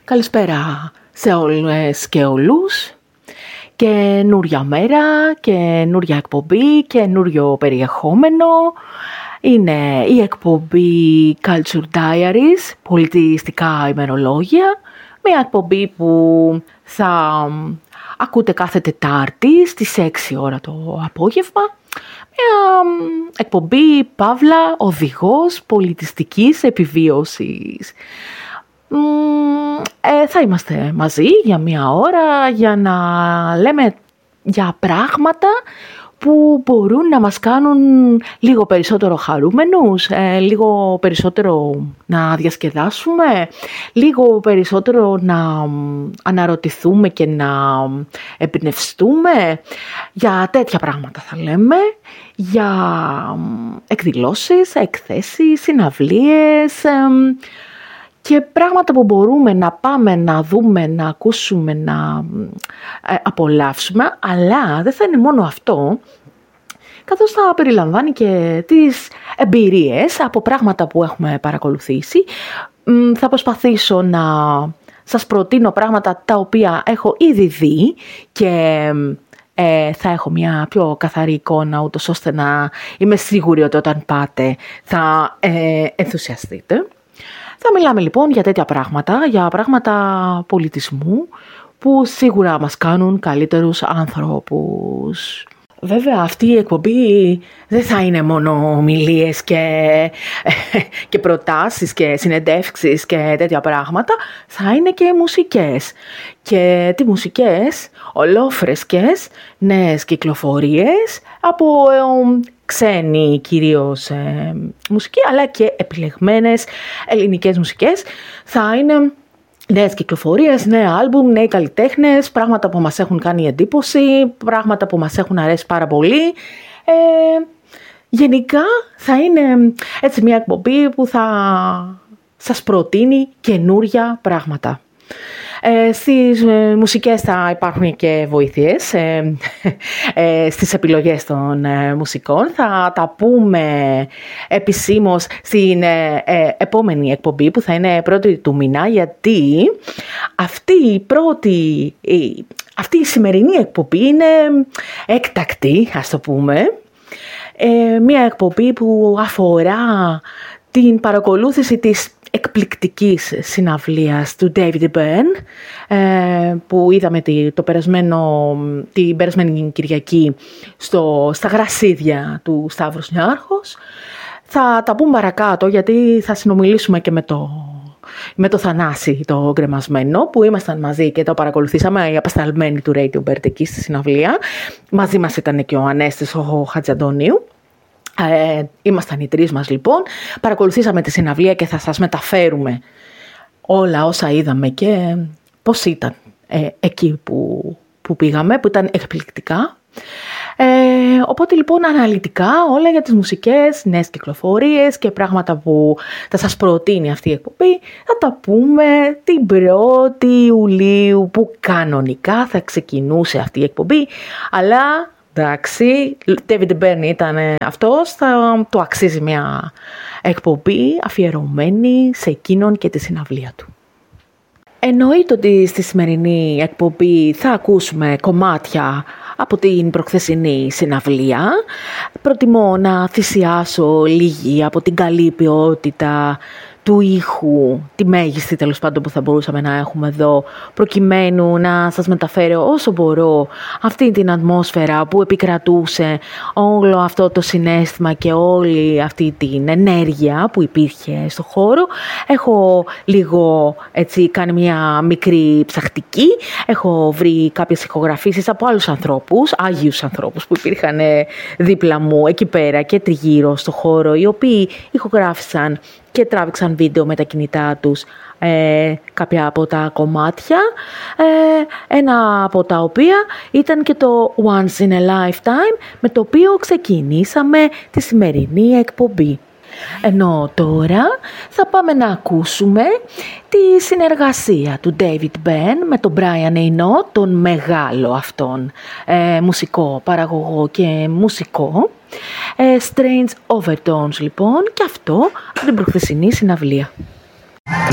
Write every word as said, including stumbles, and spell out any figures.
Καλησπέρα σε όλες και όλους. Καινούρια μέρα, καινούρια εκπομπή, καινούριο περιεχόμενο. Είναι η εκπομπή Culture Diaries, πολιτιστικά ημερολόγια. Μια εκπομπή που θα ακούτε κάθε Τετάρτη στις έξι ώρα το απόγευμα. Μια εκπομπή παύλα οδηγός πολιτιστικής επιβίωσης. Ε, θα είμαστε μαζί για μία ώρα για να λέμε για πράγματα που μπορούν να μας κάνουν λίγο περισσότερο χαρούμενους, ε, λίγο περισσότερο να διασκεδάσουμε, λίγο περισσότερο να αναρωτηθούμε και να εμπνευστούμε. Για τέτοια πράγματα θα λέμε, για εκδηλώσεις, εκθέσεις, συναυλίες, ε, και πράγματα που μπορούμε να πάμε να δούμε, να ακούσουμε, να απολαύσουμε, αλλά δεν θα είναι μόνο αυτό, καθώς θα περιλαμβάνει και τις εμπειρίες από πράγματα που έχουμε παρακολουθήσει. Θα προσπαθήσω να σας προτείνω πράγματα τα οποία έχω ήδη δει και ε, θα έχω μια πιο καθαρή εικόνα, ούτως ώστε να είμαι σίγουρη ότι όταν πάτε θα ε, ενθουσιαστείτε. Θα μιλάμε λοιπόν για τέτοια πράγματα, για πράγματα πολιτισμού που σίγουρα μας κάνουν καλύτερους ανθρώπους. Βέβαια αυτή η εκπομπή δεν θα είναι μόνο ομιλίες και, και προτάσεις και συνεντεύξεις και τέτοια πράγματα, θα είναι και μουσικές. Και τι μουσικές, ολόφρεσκες, νέες κυκλοφορίες από ε, ξένη κυρίως ε, μουσική, αλλά και επιλεγμένες ελληνικές μουσικές. Θα είναι νέες κυκλοφορίες, νέα άλμπουμ, νέοι καλλιτέχνες, πράγματα που μας έχουν κάνει εντύπωση, πράγματα που μας έχουν αρέσει πάρα πολύ. Ε, γενικά θα είναι έτσι μια εκπομπή που θα σας προτείνει καινούρια πράγματα. Ε, στις ε, μουσικές θα υπάρχουν και βοήθειες ε, ε, στις επιλογές των ε, μουσικών. Θα τα πούμε επισήμως στην ε, ε, επόμενη εκπομπή που θα είναι πρώτη του μήνα, γιατί αυτή η πρώτη, η, αυτή η σημερινή εκπομπή είναι έκτακτη, ας το πούμε. Ε, μια εκπομπή που αφορά την παρακολούθηση της εκπληκτικής συναυλίας του David Byrne, ε, που είδαμε τη, το περασμένο, την περασμένη Κυριακή στο, στα γρασίδια του Σταύρος Νιάρχος. Θα τα πούμε παρακάτω, γιατί θα συνομιλήσουμε και με το, με το Θανάση το γκρεμασμένο, που ήμασταν μαζί και το παρακολουθήσαμε, οι απεσταλμένοι του Radio Bird εκεί στη συναυλία. Μαζί μας ήταν και ο Ανέστης ο Χατζαντονίου. Ε, ήμασταν οι τρεις μας λοιπόν, παρακολουθήσαμε τη συναυλία και θα σας μεταφέρουμε όλα όσα είδαμε και πώς ήταν ε, εκεί που, που πήγαμε, που ήταν εκπληκτικά. Ε, οπότε λοιπόν αναλυτικά όλα για τις μουσικές, νέες κυκλοφορίες και πράγματα που θα σας προτείνει αυτή η εκπομπή θα τα πούμε την πρώτη Ιουλίου, που κανονικά θα ξεκινούσε αυτή η εκπομπή, αλλά εντάξει, David Byrne ήταν αυτός, θα του αξίζει μια εκπομπή αφιερωμένη σε εκείνον και τη συναυλία του. Εννοείται ότι στη σημερινή εκπομπή θα ακούσουμε κομμάτια από την προχθεσινή συναυλία. Προτιμώ να θυσιάσω λίγη από την καλή ποιότητα του ήχου, τη μέγιστη τέλος πάντων που θα μπορούσαμε να έχουμε εδώ, προκειμένου να σας μεταφέρω όσο μπορώ αυτή την ατμόσφαιρα που επικρατούσε, όλο αυτό το συναίσθημα και όλη αυτή την ενέργεια που υπήρχε στο χώρο. Έχω λίγο έτσι κάνει μια μικρή ψαχτική, έχω βρει κάποιες ηχογραφήσεις από άλλους ανθρώπους, άγιους ανθρώπους που υπήρχαν δίπλα μου εκεί πέρα και τριγύρω στο χώρο, οι οποίοι ηχογράφησαν και τράβηξαν βίντεο με τα κινητά τους ε, κάποια από τα κομμάτια, ε, ένα από τα οποία ήταν και το Once in a Lifetime, με το οποίο ξεκινήσαμε τη σημερινή εκπομπή. Ενώ τώρα θα πάμε να ακούσουμε τη συνεργασία του David Byrne με τον Brian Eno, τον μεγάλο αυτόν ε, μουσικό παραγωγό και μουσικό. Ε, Strange Overtones λοιπόν, και αυτό από την προχθεσινή συναυλία.